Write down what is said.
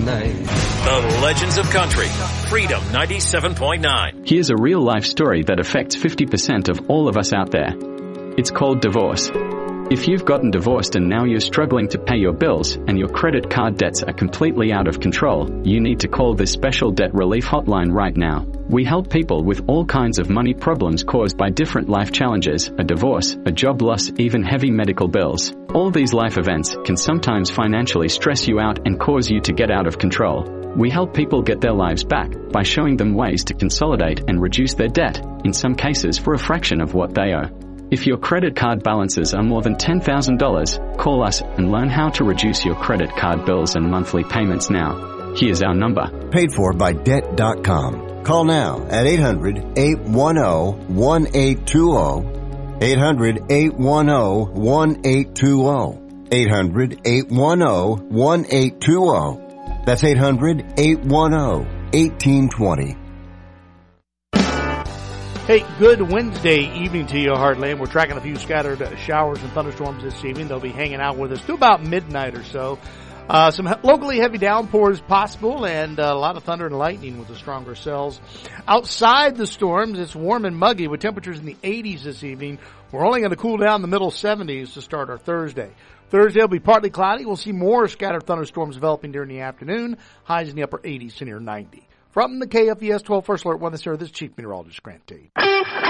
night. The Legends of Country, Freedom 97.9. Here's a real-life story that affects 50% of all of us out there. It's called divorce. If you've gotten divorced and now you're struggling to pay your bills and your credit card debts are completely out of control, you need to call this special debt relief hotline right now. We help people with all kinds of money problems caused by different life challenges, a divorce, a job loss, even heavy medical bills. All these life events can sometimes financially stress you out and cause you to get out of control. We help people get their lives back by showing them ways to consolidate and reduce their debt, in some cases for a fraction of what they owe. If your credit card balances are more than $10,000, call us and learn how to reduce your credit card bills and monthly payments now. Here's our number. Paid for by Debt.com. Call now at 800-810-1820. 800-810-1820. 800-810-1820. That's 800-810-1820. Hey, good Wednesday evening to you, Heartland. We're tracking a few scattered showers and thunderstorms this evening. They'll be hanging out with us till about midnight or so. Some locally heavy downpours possible and a lot of thunder and lightning with the stronger cells. Outside the storms, it's warm and muggy with temperatures in the 80s this evening. We're only going to cool down the middle 70s to start our Thursday. Thursday will be partly cloudy. We'll see more scattered thunderstorms developing during the afternoon. Highs in the upper 80s to near 90. From the KFES 12 First Alert 1 this is Chief Meteorologist Grant Tate.